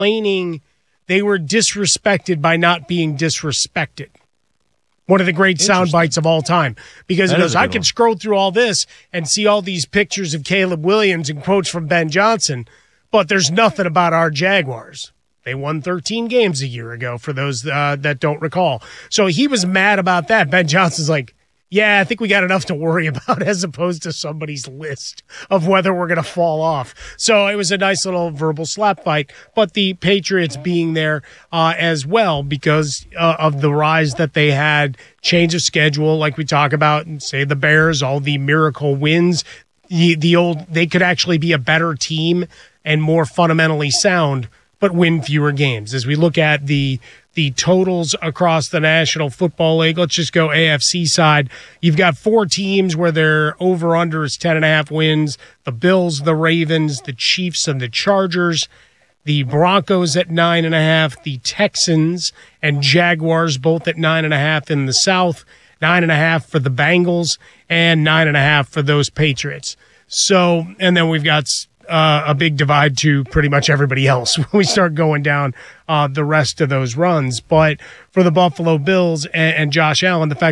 complaining they were disrespected by not being disrespected. One of the great sound bites of all time. Because he goes, I can scroll through all this and see all these pictures of Caleb Williams and quotes from Ben Johnson, but there's nothing about our Jaguars. They won 13 games a year ago, for those that don't recall. So he was mad about that. Ben Johnson's like, yeah, I think we got enough to worry about as opposed to somebody's list of whether we're going to fall off. So it was a nice little verbal slap fight, but the Patriots being there as well because of the rise that they had, change of schedule, like we talk about, and say the Bears, all the miracle wins, they could actually be a better team and more fundamentally sound, but win fewer games. As we look at the totals across the National Football League, let's just go AFC side. You've got 4 teams where their over-under is 10.5 wins. The Bills, the Ravens, the Chiefs, and the Chargers. The Broncos at 9.5. The Texans and Jaguars both at 9.5 in the South. 9.5 for the Bengals and 9.5 for those Patriots. So, and then we've got a big divide to pretty much everybody else when we start going down the rest of those runs. But for the Buffalo Bills and Josh Allen, the fact